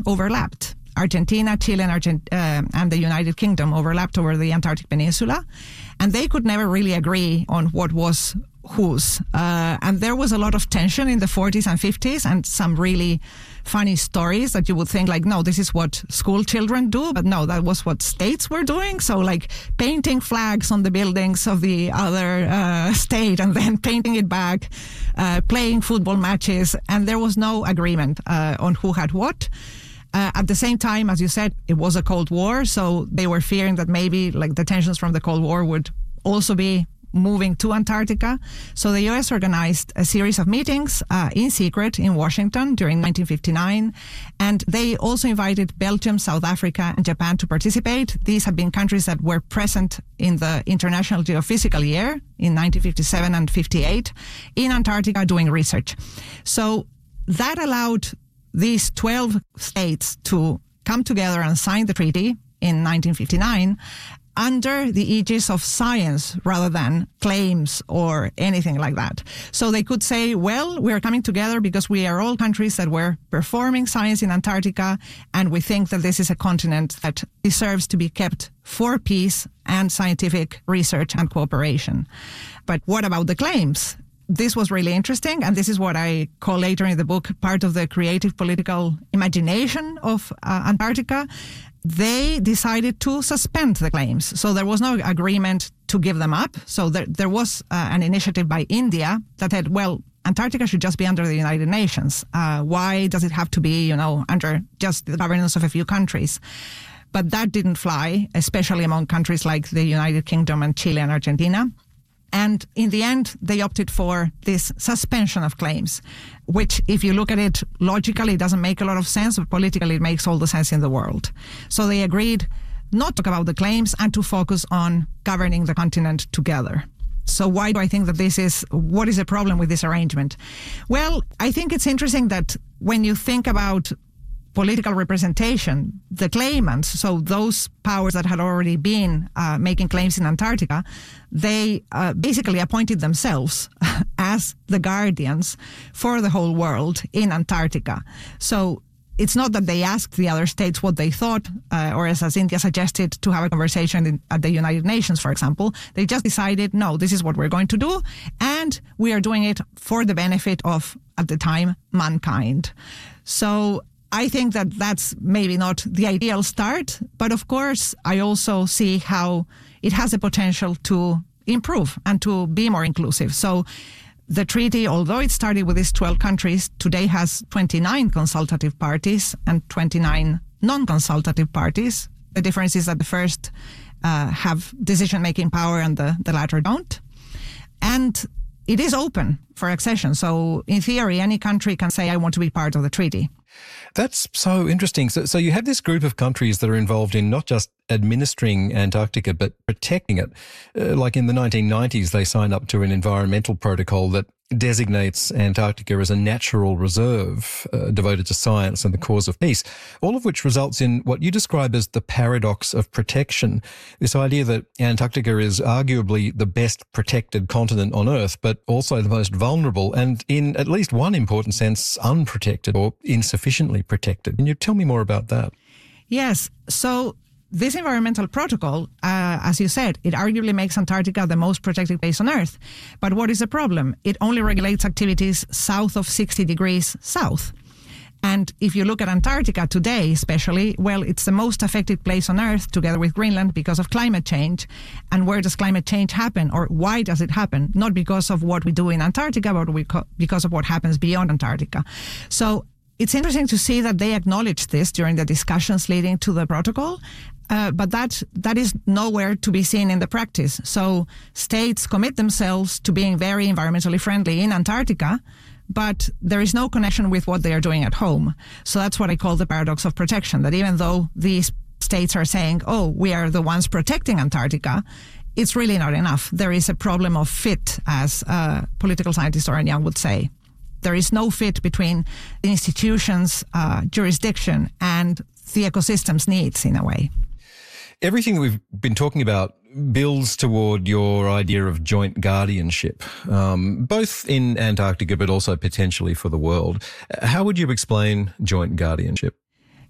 overlapped. Argentina, Chile, and the United Kingdom overlapped over the Antarctic Peninsula, and they could never really agree on what was whose. And there was a lot of tension in the 40s and 50s, and some really funny stories that you would think like, no, this is what school children do, but no, that was what states were doing. So like painting flags on the buildings of the other state and then painting it back, playing football matches, and there was no agreement on who had what. At the same time, as you said, it was a Cold War, so they were fearing that maybe like the tensions from the Cold War would also be moving to Antarctica. So the U.S. organized a series of meetings in secret in Washington during 1959, and they also invited Belgium, South Africa, and Japan to participate. These had been countries that were present in the International Geophysical Year in 1957 and 58 in Antarctica doing research. So that allowed these 12 states to come together and sign the treaty in 1959 under the aegis of science rather than claims or anything like that. So they could say, well, we are coming together because we are all countries that were performing science in Antarctica, and we think that this is a continent that deserves to be kept for peace and scientific research and cooperation. But what about the claims? This was really interesting, and this is what I call later in the book part of the creative political imagination of Antarctica. They decided to suspend the claims. So there was no agreement to give them up. So there was an initiative by India that had, well, Antarctica should just be under the United Nations. Why does it have to be, under just the governance of a few countries? But that didn't fly, especially among countries like the United Kingdom and Chile and Argentina. And in the end, they opted for this suspension of claims, which, if you look at it logically, doesn't make a lot of sense, but politically it makes all the sense in the world. So they agreed not to talk about the claims and to focus on governing the continent together. So why do I think that what is the problem with this arrangement? Well, I think it's interesting that when you think about political representation, the claimants, so those powers that had already been making claims in Antarctica, they basically appointed themselves as the guardians for the whole world in Antarctica. So it's not that they asked the other states what they thought, or as India suggested, to have a conversation at the United Nations, for example. They just decided, no, this is what we're going to do, and we are doing it for the benefit of, at the time, mankind. So I think that that's maybe not the ideal start, but of course, I also see how it has the potential to improve and to be more inclusive. So the treaty, although it started with these 12 countries, today has 29 consultative parties and 29 non-consultative parties. The difference is that the first have decision-making power and the latter don't. And it is open for accession. So in theory, any country can say, I want to be part of the treaty. That's so interesting. So you have this group of countries that are involved in not just administering Antarctica, but protecting it. Like in the 1990s, they signed up to an environmental protocol that designates Antarctica as a natural reserve devoted to science and the cause of peace, all of which results in what you describe as the paradox of protection, this idea that Antarctica is arguably the best protected continent on Earth, but also the most vulnerable and, in at least one important sense, unprotected or insufficiently protected. Can you tell me more about that? Yes. So this environmental protocol, as you said, it arguably makes Antarctica the most protected place on Earth. But what is the problem? It only regulates activities south of 60 degrees south. And if you look at Antarctica today, especially, well, it's the most affected place on Earth together with Greenland because of climate change. And where does climate change happen, or why does it happen? Not because of what we do in Antarctica, but because of what happens beyond Antarctica. So it's interesting to see that they acknowledged this during the discussions leading to the protocol. But that is nowhere to be seen in the practice. So states commit themselves to being very environmentally friendly in Antarctica, but there is no connection with what they are doing at home. So that's what I call the paradox of protection, that even though these states are saying, oh, we are the ones protecting Antarctica, it's really not enough. There is a problem of fit, as political scientist Oren Young would say. There is no fit between the institutions' jurisdiction and the ecosystem's needs in a way. Everything that we've been talking about builds toward your idea of joint guardianship, both in Antarctica but also potentially for the world. How would you explain joint guardianship?